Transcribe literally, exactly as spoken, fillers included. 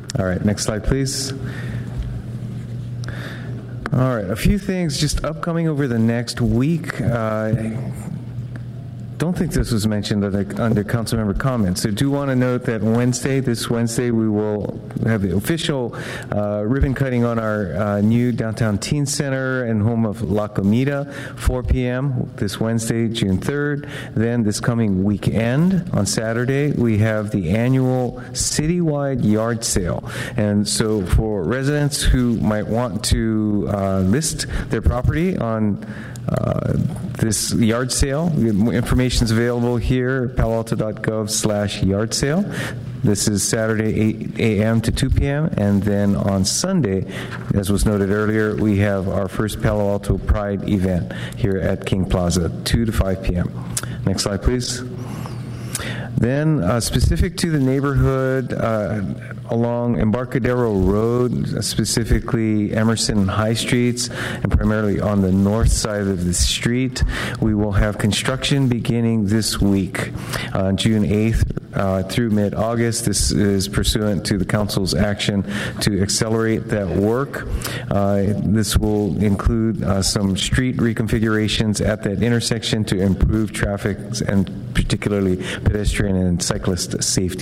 All right, next slide, please. All right, a few things just upcoming over the next week. Uh, don't think this was mentioned under, under council member comments. So do want to note that Wednesday, this Wednesday, we will have the official uh, ribbon cutting on our uh, new downtown teen center and home of La Comida, four p.m. this Wednesday, June third. Then this coming weekend on Saturday, we have the annual citywide yard sale. And so for residents who might want to uh, list their property on Uh, this yard sale, information is available here, palo alto dot gov slash yard sale. This is Saturday, eight a.m. to two p.m. And then on Sunday, as was noted earlier, we have our first Palo Alto Pride event here at King Plaza, two to five p.m. Next slide, please. Then, uh, specific to the neighborhood uh, along Embarcadero Road, specifically Emerson and High Streets, and primarily on the north side of the street, we will have construction beginning this week on June eighth uh, through mid-August. This is pursuant to the council's action to accelerate that work. Uh, this will include uh, some street reconfigurations at that intersection to improve traffic and particularly pedestrian and cyclist safety.